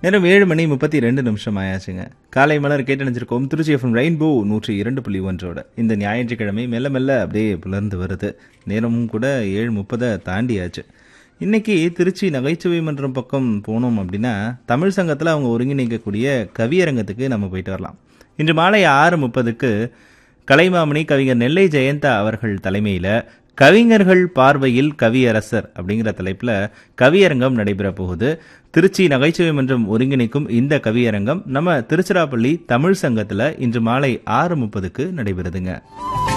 நேரம் 7:32 ஆயாச்சுங்க. காலை மலர் கேட்டணிஞ்சிருக்கோம். Trichy FM rainbow 102.1 இந்த ஞாயிற்றுக்கிழமை மெல்ல மெல்ல அப்படியே புலர்ந்து வருது. நேரமும் கூட 7:30 தாண்டியாச்சு. இன்னைக்கு திருச்சி நகைச்சுவை மன்றம் பக்கம் போனோம் அப்படின்னா தமிழ் சங்கத்தில் அவங்க ஒருங்கிணைக்கக்கூடிய கவியரங்கத்துக்கு நம்ம போயிட்டு வரலாம். இன்று மாலை 6:30க்கு கலைமாமணி கவிஞர் நெல்லை ஜெயந்தா அவர்கள் தலைமையில் கவிஞர்கள் பார்வையில் கவியரசர் அப்படிங்கிற தலைப்பில் கவியரங்கம் நடைபெற போகுது. திருச்சி நகைச்சுவை மன்றம் ஒருங்கிணைக்கும் இந்த கவியரங்கம் நம்ம திருச்சிராப்பள்ளி தமிழ் சங்கத்தில் இன்று மாலை 6:30க்கு நடைபெறுதுங்க.